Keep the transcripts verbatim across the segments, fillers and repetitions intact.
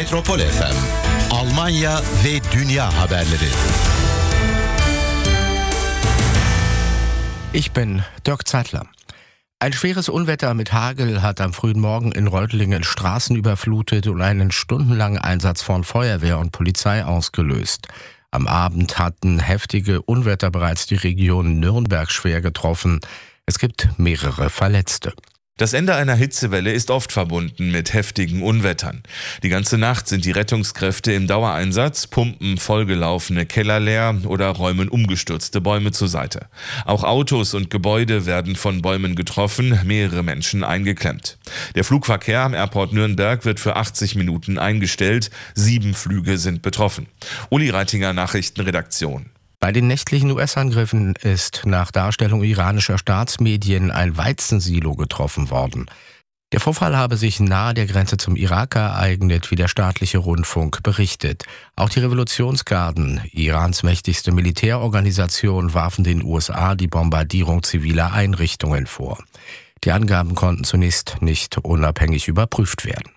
Metropol F M, Almanya ve Dünya haberleri. Ich bin Dirk Zeitler. Ein schweres Unwetter mit Hagel hat am frühen Morgen in Reutlingen Straßen überflutet und einen stundenlangen Einsatz von Feuerwehr und Polizei ausgelöst. Am Abend hatten heftige Unwetter bereits die Region Nürnberg schwer getroffen. Es gibt mehrere Verletzte. Das Ende einer Hitzewelle ist oft verbunden mit heftigen Unwettern. Die ganze Nacht sind die Rettungskräfte im Dauereinsatz, pumpen vollgelaufene Keller leer oder räumen umgestürzte Bäume zur Seite. Auch Autos und Gebäude werden von Bäumen getroffen, mehrere Menschen eingeklemmt. Der Flugverkehr am Airport Nürnberg wird für achtzig Minuten eingestellt. Sieben Flüge sind betroffen. Uli Reitinger, Nachrichtenredaktion. Bei den nächtlichen U S-Angriffen ist nach Darstellung iranischer Staatsmedien ein Weizensilo getroffen worden. Der Vorfall habe sich nahe der Grenze zum Irak ereignet, wie der staatliche Rundfunk berichtet. Auch die Revolutionsgarden, Irans mächtigste Militärorganisation, warfen den U S A die Bombardierung ziviler Einrichtungen vor. Die Angaben konnten zunächst nicht unabhängig überprüft werden.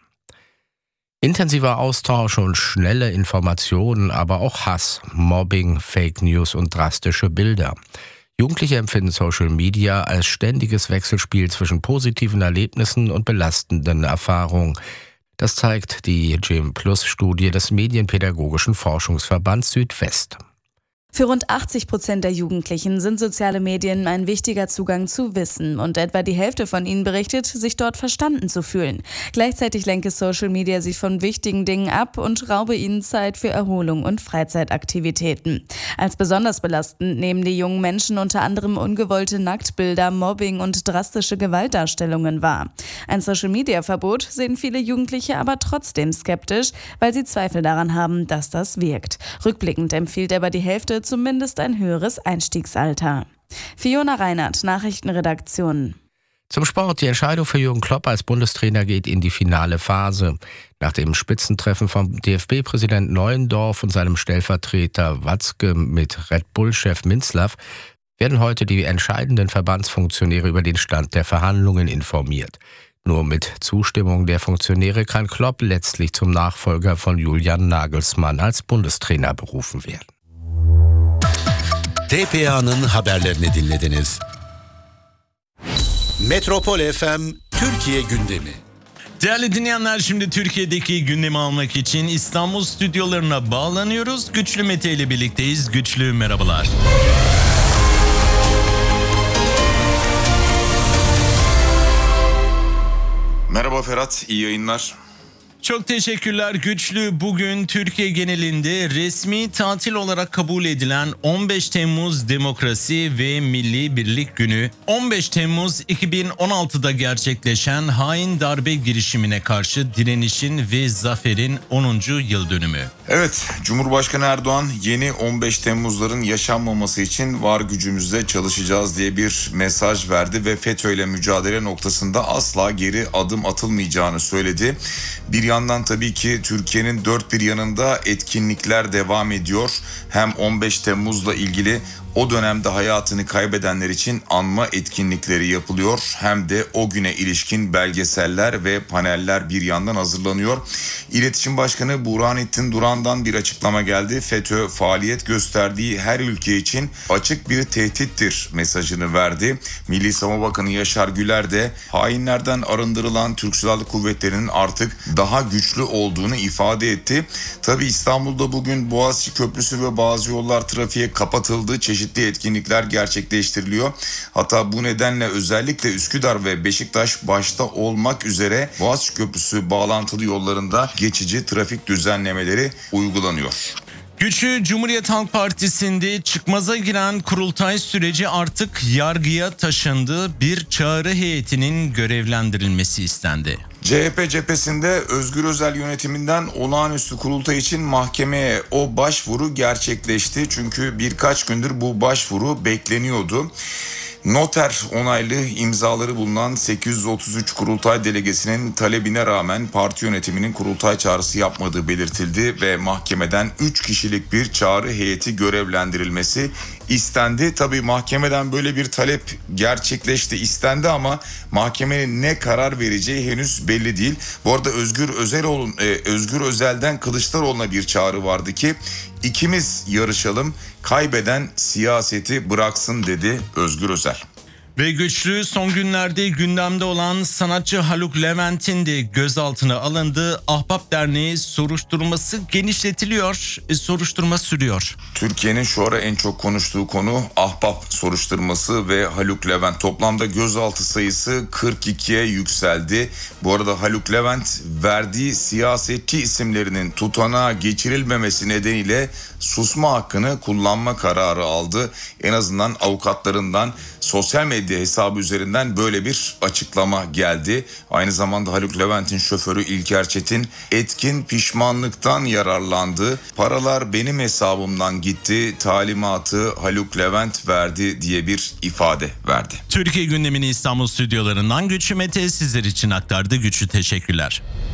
Intensiver Austausch und schnelle Informationen, aber auch Hass, Mobbing, Fake News und drastische Bilder. Jugendliche empfinden Social Media als ständiges Wechselspiel zwischen positiven Erlebnissen und belastenden Erfahrungen. Das zeigt die G E M Plus Studie des Medienpädagogischen Forschungsverbands Südwest. Für rund achtzig Prozent der Jugendlichen sind soziale Medien ein wichtiger Zugang zu Wissen und etwa die Hälfte von ihnen berichtet, sich dort verstanden zu fühlen. Gleichzeitig lenke Social Media sie von wichtigen Dingen ab und raube ihnen Zeit für Erholung und Freizeitaktivitäten. Als besonders belastend nehmen die jungen Menschen unter anderem ungewollte Nacktbilder, Mobbing und drastische Gewaltdarstellungen wahr. Ein Social-Media-Verbot sehen viele Jugendliche aber trotzdem skeptisch, weil sie Zweifel daran haben, dass das wirkt. Rückblickend empfiehlt aber die Hälfte zumindest ein höheres Einstiegsalter. Fiona Reinhardt, Nachrichtenredaktion. Zum Sport. Die Entscheidung für Jürgen Klopp als Bundestrainer geht in die finale Phase. Nach dem Spitzentreffen vom D F B-Präsident Neuendorf und seinem Stellvertreter Watzke mit Red Bull-Chef Minzlaff werden heute die entscheidenden Verbandsfunktionäre über den Stand der Verhandlungen informiert. Nur mit Zustimmung der Funktionäre kann Klopp letztlich zum Nachfolger von Julian Nagelsmann als Bundestrainer berufen werden. T P A'nın haberlerini dinlediniz. Metropol F M Türkiye gündemi. Değerli dinleyenler, şimdi Türkiye'deki gündemi almak için İstanbul stüdyolarına bağlanıyoruz. Güçlü Mete ile birlikteyiz. Güçlü, merhabalar. Merhaba Ferhat, iyi yayınlar. Çok teşekkürler Güçlü. Bugün Türkiye genelinde resmi tatil olarak kabul edilen on beş Temmuz Demokrasi ve Milli Birlik Günü, on beş Temmuz iki bin on altıda gerçekleşen hain darbe girişimine karşı direnişin ve zaferin onuncu yıl dönümü. Evet, Cumhurbaşkanı Erdoğan yeni on beş Temmuzların yaşanmaması için var gücümüzle çalışacağız diye bir mesaj verdi ve FETÖ ile mücadele noktasında asla geri adım atılmayacağını söyledi. Bir yandan tabii ki Türkiye'nin dört bir yanında etkinlikler devam ediyor. Hem on beş Temmuz'la ilgili o dönemde hayatını kaybedenler için anma etkinlikleri yapılıyor. Hem de o güne ilişkin belgeseller ve paneller bir yandan hazırlanıyor. İletişim Başkanı Burhanettin Duran'dan bir açıklama geldi. FETÖ faaliyet gösterdiği her ülke için açık bir tehdittir mesajını verdi. Milli Savunma Bakanı Yaşar Güler de hainlerden arındırılan Türk Silahlı Kuvvetleri'nin artık daha güçlü olduğunu ifade etti. Tabii İstanbul'da bugün Boğaziçi Köprüsü ve bazı yollar trafiğe kapatıldı. Çeşitli Çeşitli etkinlikler gerçekleştiriliyor. Hatta bu nedenle özellikle Üsküdar ve Beşiktaş başta olmak üzere Boğaziçi Köprüsü bağlantılı yollarında geçici trafik düzenlemeleri uygulanıyor. Güçlü, Cumhuriyet Halk Partisi'nde çıkmaza giren kurultay süreci artık yargıya taşındı. Bir çağrı heyetinin görevlendirilmesi istendi. C H P cephesinde Özgür Özel yönetiminden olağanüstü kurultay için mahkemeye o başvuru gerçekleşti. Çünkü birkaç gündür bu başvuru bekleniyordu. Noter onaylı imzaları bulunan sekiz yüz otuz üç kurultay delegesinin talebine rağmen parti yönetiminin kurultay çağrısı yapmadığı belirtildi ve mahkemeden üç kişilik bir çağrı heyeti görevlendirilmesi istendi. Tabii mahkemeden böyle bir talep gerçekleşti, istendi ama mahkemenin ne karar vereceği henüz belli değil. Bu arada Özgür Özeloğlu'nun e, Özgür Özel'den Kılıçdaroğlu'na bir çağrı vardı ki ikimiz yarışalım, kaybeden siyaseti bıraksın dedi Özgür Özel. Ve güçlü son günlerde gündemde olan sanatçı Haluk Levent'in de gözaltına alındığı Ahbap Derneği soruşturması genişletiliyor, e, soruşturma sürüyor. Türkiye'nin şu ara en çok konuştuğu konu Ahbap soruşturması ve Haluk Levent. Toplamda gözaltı sayısı kırk ikiye yükseldi. Bu arada Haluk Levent verdiği siyasetçi isimlerinin tutanağa geçirilmemesi nedeniyle susma hakkını kullanma kararı aldı. En azından avukatlarından sosyal medya hesabı üzerinden böyle bir açıklama geldi. Aynı zamanda Haluk Levent'in şoförü İlker Çetin etkin pişmanlıktan yararlandı. Paralar benim hesabımdan gitti, talimatı Haluk Levent verdi diye bir ifade verdi. Türkiye gündemini İstanbul stüdyolarından Güçlü Mete sizler için aktardı. Güçlü, teşekkürler.